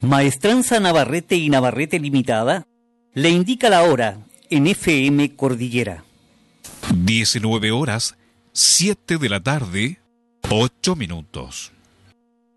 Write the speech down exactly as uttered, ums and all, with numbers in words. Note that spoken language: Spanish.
Maestranza Navarrete y Navarrete Limitada le indica la hora en F M Cordillera. diecinueve horas, siete de la tarde, ocho minutos.